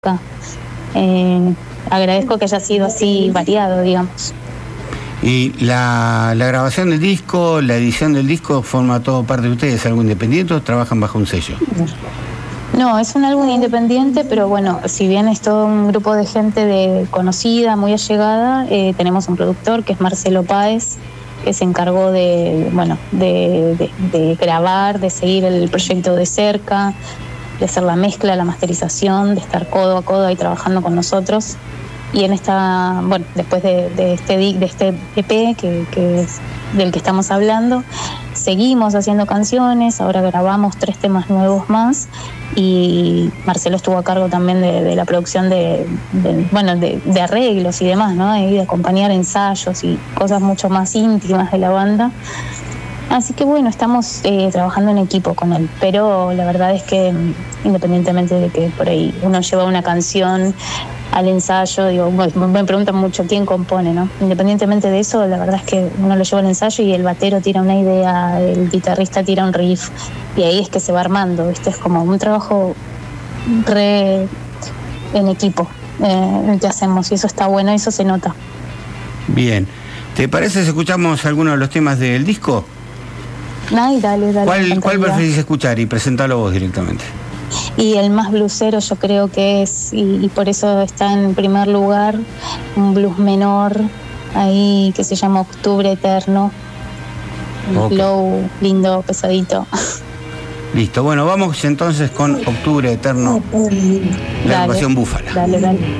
Agradezco que haya sido así variado, digamos. ¿Y la grabación del disco, la edición del disco, forma todo parte de ustedes? ¿Algo independiente o trabajan bajo un sello? No, es un álbum independiente, pero bueno, si bien es todo un grupo de gente conocida, muy allegada, tenemos un productor que es Marcelo Páez, que se encargó de grabar, de seguir el proyecto de cerca, de hacer la mezcla, la masterización, de estar codo a codo ahí trabajando con nosotros. Y en esta, bueno, después de este EP que es del que estamos hablando, seguimos haciendo canciones. Ahora grabamos 3 temas nuevos más y Marcelo estuvo a cargo también de la producción de arreglos y demás, ¿no? Y de acompañar ensayos y cosas mucho más íntimas de la banda. Así que bueno, estamos trabajando en equipo con él, pero la verdad es que independientemente de que por ahí uno lleva una canción al ensayo, digo, me preguntan mucho quién compone, ¿no? Independientemente de eso, la verdad es que uno lo lleva al ensayo y el batero tira una idea, el guitarrista tira un riff y ahí es que se va armando, ¿viste? Es como un trabajo en equipo el que hacemos y eso está bueno, eso se nota. Bien, ¿te parece si escuchamos algunos de los temas del disco? Ay, dale. ¿Cuál preferís escuchar y presentarlo vos directamente? Y el más bluesero yo creo que es, y por eso está en primer lugar, un blues menor, ahí que se llama Octubre Eterno. Okay. Low, lindo, pesadito. Listo, bueno, vamos entonces con Octubre Eterno, la agrupación Búfala. Dale.